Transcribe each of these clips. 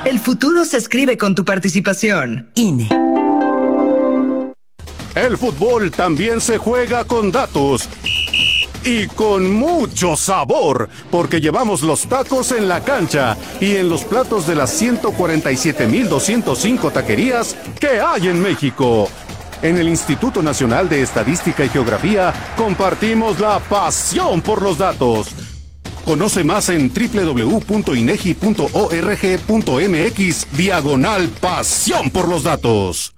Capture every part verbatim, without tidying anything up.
El futuro se escribe con tu participación. I N E. El fútbol también se juega con datos. Y con mucho sabor, porque llevamos los tacos en la cancha y en los platos de las ciento cuarenta y siete mil doscientos cinco taquerías que hay en México. En el Instituto Nacional de Estadística y Geografía compartimos la pasión por los datos. Conoce más en doble u doble u doble u punto inegi punto org punto mx diagonal pasión por los datos.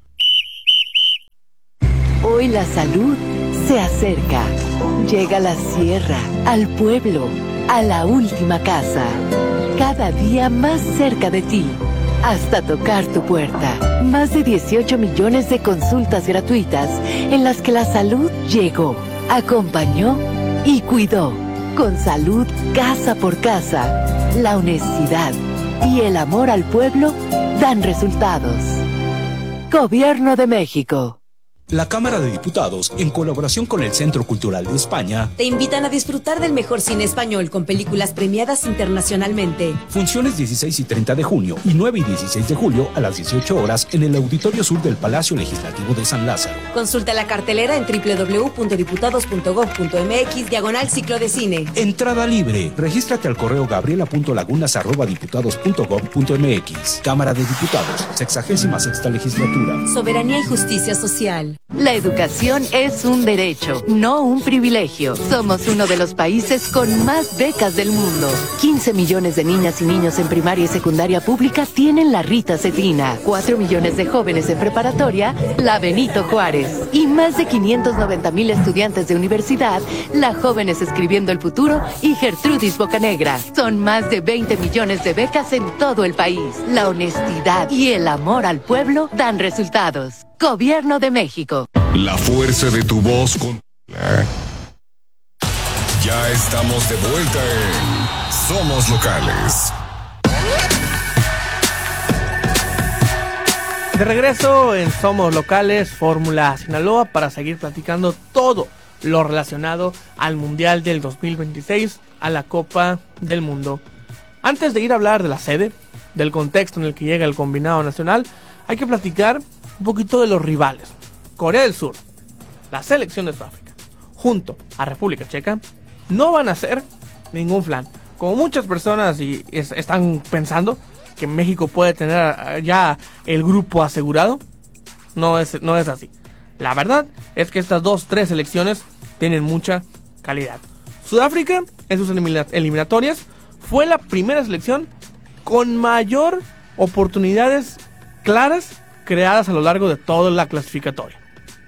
Hoy la salud se acerca. Llega a la sierra, al pueblo, a la última casa. Cada día más cerca de ti, hasta tocar tu puerta. Más de dieciocho millones de consultas gratuitas en las que la salud llegó, acompañó y cuidó. Con salud casa por casa, la honestidad y el amor al pueblo dan resultados. Gobierno de México. La Cámara de Diputados, en colaboración con el Centro Cultural de España, te invitan a disfrutar del mejor cine español con películas premiadas internacionalmente. Funciones dieciséis y treinta de junio y nueve y dieciséis de julio a las dieciocho horas en el Auditorio Sur del Palacio Legislativo de San Lázaro. Consulta la cartelera en doble u doble u doble u punto diputados punto gob punto mx diagonal ciclo de cine. Entrada libre. Regístrate al correo gabriela punto lagunas arroba diputados punto gob punto mx. Cámara de Diputados, sexagésima sexta legislatura. Soberanía y justicia social. La educación es un derecho, no un privilegio. Somos uno de los países con más becas del mundo. quince millones de niñas y niños en primaria y secundaria pública tienen la Rita Cetina. cuatro millones de jóvenes en preparatoria, la Benito Juárez. Y más de quinientos noventa mil estudiantes de universidad, la Jóvenes Escribiendo el Futuro y Gertrudis Bocanegra. Son más de veinte millones de becas en todo el país. La honestidad y el amor al pueblo dan resultados. Gobierno de México. La fuerza de tu voz con... Ya estamos de vuelta en Somos Locales. De regreso en Somos Locales, Fórmula Sinaloa, para seguir platicando todo lo relacionado al Mundial del dos mil veintiséis, a la Copa del Mundo. Antes de ir a hablar de la sede, del contexto en el que llega el combinado nacional, hay que platicar un poquito de los rivales. Corea del Sur, la selección de Sudáfrica, junto a República Checa, no van a ser ningún flan. Como muchas personas y es, están pensando que México puede tener ya el grupo asegurado, no es, no es así. La verdad es que estas dos, tres selecciones tienen mucha calidad. Sudáfrica, en sus elimina- eliminatorias, fue la primera selección con mayor oportunidades claras creadas a lo largo de toda la clasificatoria.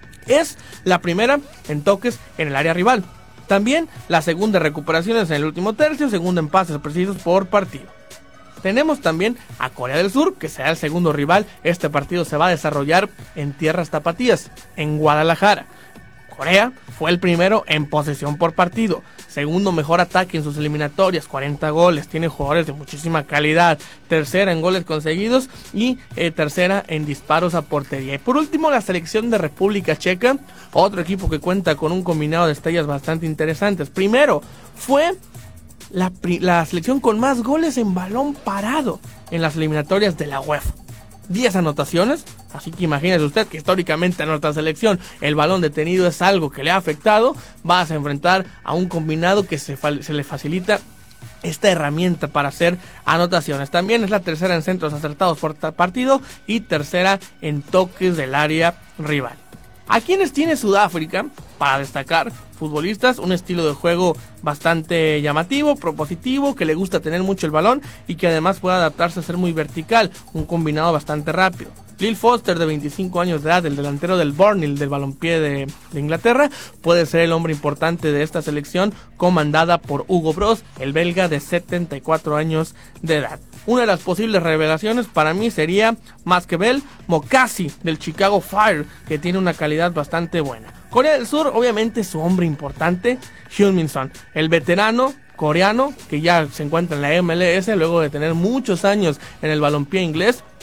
Es la primera en toques en el área rival. También la segunda en recuperaciones en el último tercio, segunda en pases precisos por partido. Tenemos también a Corea del Sur, que será el segundo rival. Este partido se va a desarrollar en tierras tapatías, en Guadalajara. Corea fue el primero en posesión por partido, segundo mejor ataque en sus eliminatorias, cuarenta goles, tiene jugadores de muchísima calidad, tercera en goles conseguidos y eh, tercera en disparos a portería. Y por último, la selección de República Checa, otro equipo que cuenta con un combinado de estrellas bastante interesantes. Primero, fue la, la selección con más goles en balón parado en las eliminatorias de la UEFA. diez anotaciones, así que imagínese usted que históricamente en nuestra selección el balón detenido es algo que le ha afectado. Vas a enfrentar a un combinado que se, fa- se le facilita esta herramienta para hacer anotaciones. También es la tercera en centros acertados por partido y tercera en toques del área rival. ¿A quiénes tiene Sudáfrica? Para destacar, futbolistas, un estilo de juego bastante llamativo, propositivo, que le gusta tener mucho el balón y que además puede adaptarse a ser muy vertical, un combinado bastante rápido. Lil Foster, de veinticinco años de edad, el delantero del Burnley, del balompié de, de Inglaterra, puede ser el hombre importante de esta selección, comandada por Hugo Broos, el belga de setenta y cuatro años de edad. Una de las posibles revelaciones para mí sería, más que Bell, Mokasi del Chicago Fire, que tiene una calidad bastante buena. Corea del Sur, obviamente su hombre importante, Heung-min Son, el veterano coreano que ya se encuentra en la M L S luego de tener muchos años en el balompié inglés.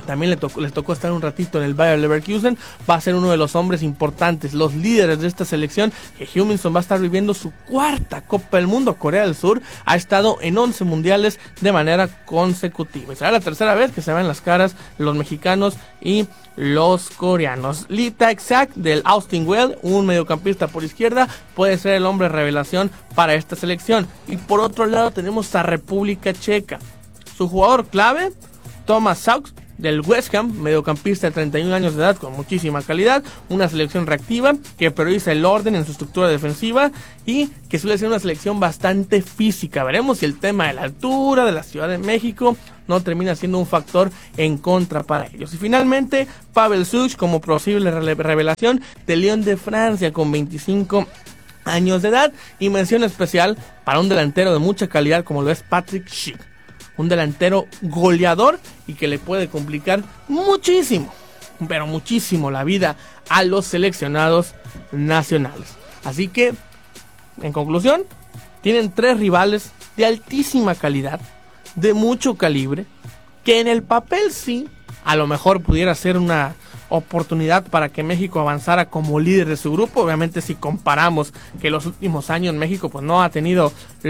también le tocó, les tocó estar un ratito en el Bayer Leverkusen, va a ser uno de los hombres importantes, los líderes de esta selección, que Hummingson va a estar viviendo su cuarta Copa del Mundo. Corea del Sur ha estado en once mundiales de manera consecutiva, y será la tercera vez que se ven las caras los mexicanos y los coreanos. Lee Taek-sak del Austin Well, un mediocampista por izquierda, puede ser el hombre revelación para esta selección. Y por otro lado tenemos a República Checa, su jugador clave, Thomas Saux del West Ham, mediocampista de treinta y un años de edad con muchísima calidad, una selección reactiva que prioriza el orden en su estructura defensiva y que suele ser una selección bastante física. Veremos si el tema de la altura de la Ciudad de México no termina siendo un factor en contra para ellos. Y finalmente, Pavel Such como posible rele- revelación de Lyon de Francia con veinticinco años de edad, y mención especial para un delantero de mucha calidad como lo es Patrick Schick, un delantero goleador y que le puede complicar muchísimo, pero muchísimo la vida a los seleccionados nacionales. Así que, en conclusión, tienen tres rivales de altísima calidad, de mucho calibre, que en el papel sí, a lo mejor pudiera ser una oportunidad para que México avanzara como líder de su grupo. Obviamente, si comparamos que los últimos años México pues no ha tenido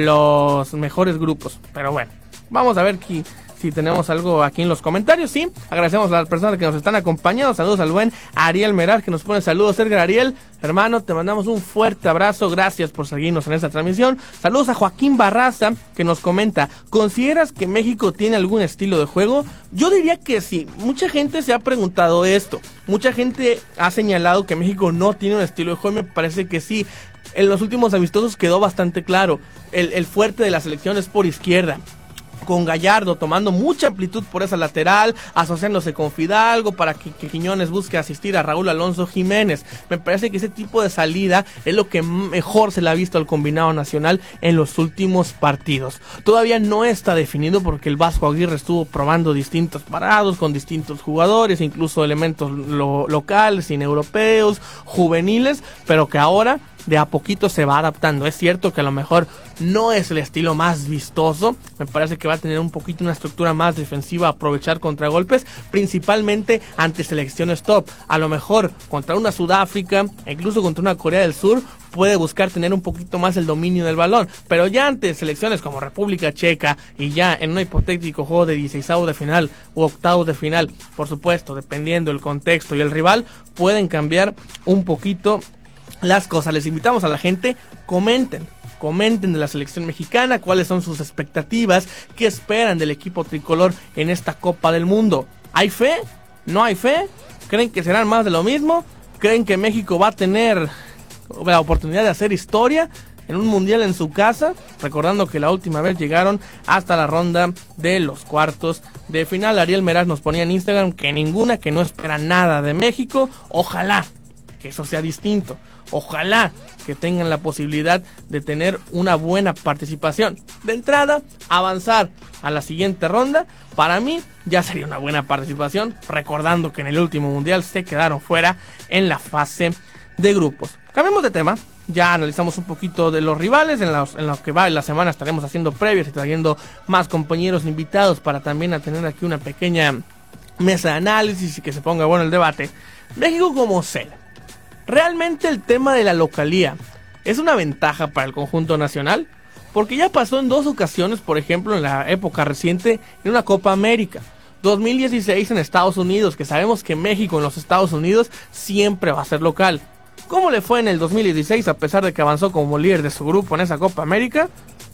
los mejores grupos, pero bueno, vamos a ver si, si tenemos algo aquí en los comentarios. Sí, agradecemos a las personas que nos están acompañando. Saludos al buen Ariel Merar, que nos pone saludos. Edgar Ariel, hermano, te mandamos un fuerte abrazo, gracias por seguirnos en esta transmisión. Saludos a Joaquín Barraza, que nos comenta: ¿consideras que México tiene algún estilo de juego? Yo diría que sí. Mucha gente se ha preguntado esto, mucha gente ha señalado que México no tiene un estilo de juego, y me parece que sí. En los últimos amistosos quedó bastante claro, el, el fuerte de la selección es por izquierda, con Gallardo tomando mucha amplitud por esa lateral, asociándose con Fidalgo para que, que Quiñones busque asistir a Raúl Alonso Jiménez. Me parece que ese tipo de salida es lo que mejor se le ha visto al combinado nacional en los últimos partidos. Todavía no está definido porque el Vasco Aguirre estuvo probando distintos parados con distintos jugadores, incluso elementos lo, locales, sin europeos, juveniles, pero que ahora de a poquito se va adaptando. Es cierto que a lo mejor no es el estilo más vistoso, me parece que va a tener un poquito una estructura más defensiva, aprovechar contragolpes, principalmente ante selecciones top. A lo mejor contra una Sudáfrica, incluso contra una Corea del Sur, puede buscar tener un poquito más el dominio del balón, pero ya ante selecciones como República Checa y ya en un hipotético juego de dieciseisavos de final u octavos de final, por supuesto, dependiendo el contexto y el rival, pueden cambiar un poquito las cosas. Les invitamos a la gente, comenten, comenten de la selección mexicana, cuáles son sus expectativas, qué esperan del equipo tricolor en esta Copa del Mundo. ¿Hay fe? ¿No hay fe? ¿Creen que serán más de lo mismo? ¿Creen que México va a tener la oportunidad de hacer historia en un mundial en su casa? Recordando que la última vez llegaron hasta la ronda de los cuartos de final. Ariel Meraz nos ponía en Instagram que ninguna, que no espera nada de México. Ojalá que eso sea distinto. Ojalá que tengan la posibilidad de tener una buena participación. De entrada, avanzar a la siguiente ronda, para mí ya sería una buena participación, recordando que en el último mundial se quedaron fuera en la fase de grupos. Cambiemos de tema, ya analizamos un poquito de los rivales, en, los, en lo que va en la semana estaremos haciendo previas y trayendo más compañeros invitados para también a tener aquí una pequeña mesa de análisis y que se ponga bueno el debate. México como sede. ¿Realmente el tema de la localía es una ventaja para el conjunto nacional? Porque ya pasó en dos ocasiones, por ejemplo en la época reciente, en una Copa América. dos mil dieciséis en Estados Unidos, que sabemos que México en los Estados Unidos siempre va a ser local. ¿Cómo le fue en el dos mil dieciséis a pesar de que avanzó como líder de su grupo en esa Copa América?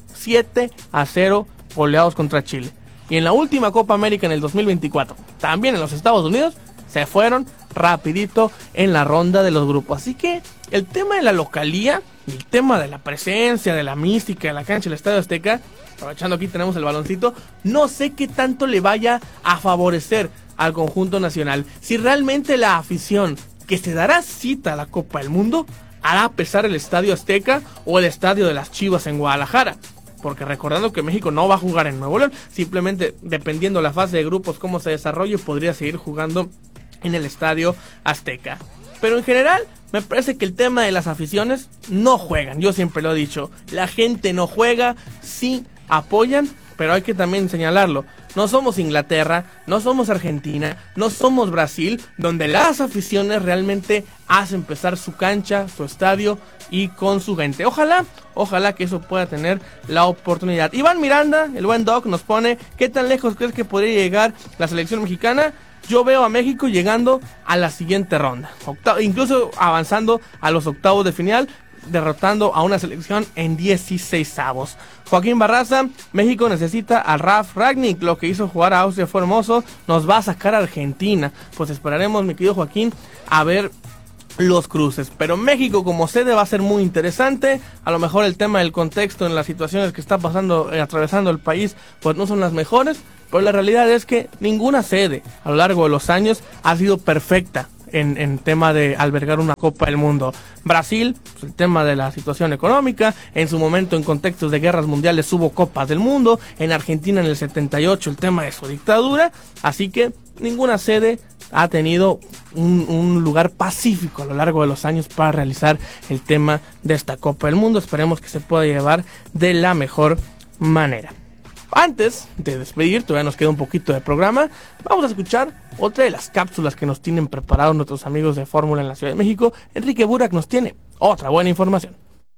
siete a cero goleados contra Chile. Y en la última Copa América en el dos mil veinticuatro, también en los Estados Unidos, se fueron rapidito en la ronda de los grupos. Así que el tema de la localía, el tema de la presencia, de la mística de la cancha del Estadio Azteca, aprovechando aquí tenemos el baloncito, no sé qué tanto le vaya a favorecer al conjunto nacional. Si realmente la afición que se dará cita a la Copa del Mundo hará pesar el Estadio Azteca o el Estadio de las Chivas en Guadalajara. Porque recordando que México no va a jugar en Nuevo León, simplemente dependiendo la fase de grupos cómo se desarrolle, podría seguir jugando en el Estadio Azteca. Pero en general me parece que el tema de las aficiones no juegan. Yo siempre lo he dicho, la gente no juega, sí apoyan, pero hay que también señalarlo. no somos Inglaterra, no somos Argentina, no somos Brasil, donde las aficiones realmente hacen pesar su cancha, su estadio y con su gente. Ojalá, ojalá que eso pueda tener la oportunidad. Iván Miranda, el buen Doc, nos pone, ¿qué tan lejos crees que podría llegar la selección mexicana? Yo veo a México llegando a la siguiente ronda, octavo, incluso avanzando a los octavos de final, derrotando a una selección en dieciseisavos. Joaquín Barraza, México necesita a Ralf Rangnick, lo que hizo jugar a Austria fue hermoso, nos va a sacar a Argentina. Pues esperaremos, mi querido Joaquín, a ver los cruces, pero México como sede va a ser muy interesante. A lo mejor el tema del contexto en las situaciones que está pasando, eh, atravesando el país, pues no son las mejores, pero la realidad es que ninguna sede a lo largo de los años ha sido perfecta en, en tema de albergar una Copa del Mundo. Brasil, pues el tema de la situación económica, en su momento en contextos de guerras mundiales hubo Copas del Mundo, en Argentina en el setenta y ocho el tema de su dictadura, así que ninguna sede ha tenido un, un lugar pacífico a lo largo de los años para realizar el tema de esta Copa del Mundo. Esperemos que se pueda llevar de la mejor manera. Antes de despedir, todavía nos queda un poquito de programa, vamos a escuchar otra de las cápsulas que nos tienen preparados nuestros amigos de Fórmula en la Ciudad de México. Enrique Burak nos tiene otra buena información.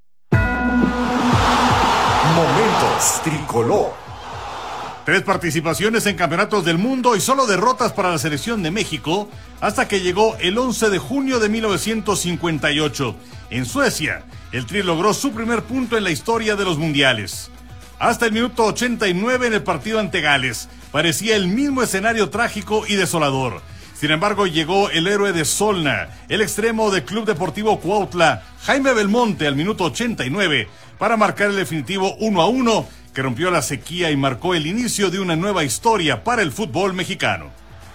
Momentos Tricolor. Tres participaciones en campeonatos del mundo y solo derrotas para la selección de México hasta que llegó el once de junio de mil novecientos cincuenta y ocho. En Suecia, el Tri logró su primer punto en la historia de los mundiales. Hasta el minuto ochenta y nueve en el partido ante Gales, parecía el mismo escenario trágico y desolador. Sin embargo, llegó el héroe de Solna, el extremo del Club Deportivo Cuautla, Jaime Belmonte, al minuto ochenta y nueve, para marcar el definitivo uno a uno, que rompió la sequía y marcó el inicio de una nueva historia para el fútbol mexicano.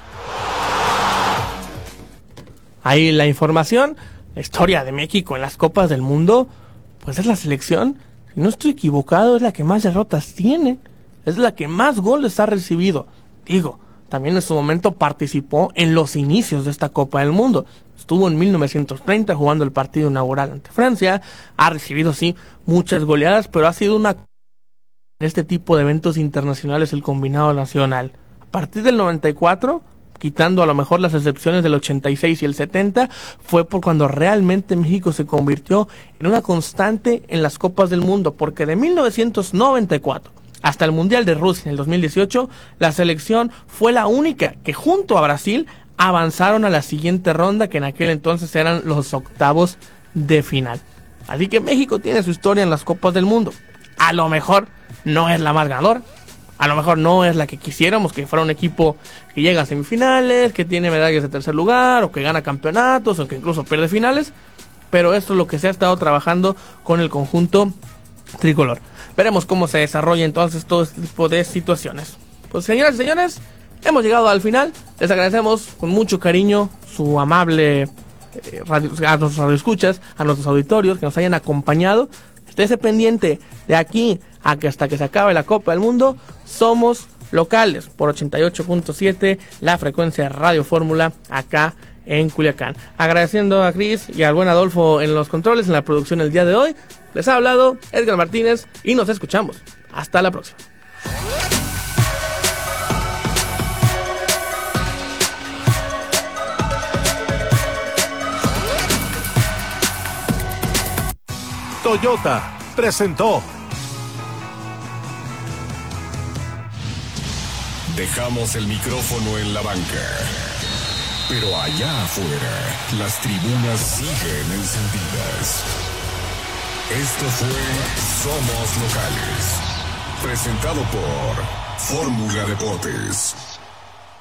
Ahí la información, la historia de México en las Copas del Mundo, pues es la selección, si no estoy equivocado, es la que más derrotas tiene, es la que más goles ha recibido. Digo, también en su momento participó en los inicios de esta Copa del Mundo. Estuvo en mil novecientos treinta jugando el partido inaugural ante Francia, ha recibido sí muchas goleadas, pero ha sido una en este tipo de eventos internacionales el combinado nacional. A partir del noventa y cuatro, quitando a lo mejor las excepciones del ochenta y seis y el setenta, fue por cuando realmente México se convirtió en una constante en las Copas del Mundo, porque de mil novecientos noventa y cuatro hasta el Mundial de Rusia en el dos mil dieciocho, la selección fue la única que junto a Brasil avanzaron a la siguiente ronda, que en aquel entonces eran los octavos de final. Así que México tiene su historia en las Copas del Mundo. A lo mejor no es la más ganadora, a lo mejor no es la que quisiéramos, que fuera un equipo que llega a semifinales, que tiene medallas de tercer lugar, o que gana campeonatos, o que incluso pierde finales, pero esto es lo que se ha estado trabajando con el conjunto tricolor. Veremos cómo se desarrolla entonces todo este tipo de situaciones. Pues señoras y señores, hemos llegado al final. Les agradecemos con mucho cariño su amable eh, radio, a nuestros radioescuchas, a nuestros auditorios que nos hayan acompañado. Estése pendiente de aquí a que hasta que se acabe la Copa del Mundo. Somos locales por ochenta y ocho punto siete, la frecuencia de Radio Fórmula acá en Culiacán. Agradeciendo a Cris y al buen Adolfo en los controles, en la producción el día de hoy. Les ha hablado Edgar Martínez y nos escuchamos. Hasta la próxima. Toyota presentó. Dejamos el micrófono en la banca, pero allá afuera las tribunas siguen encendidas. Esto fue Somos Locales, presentado por Fórmula Deportes.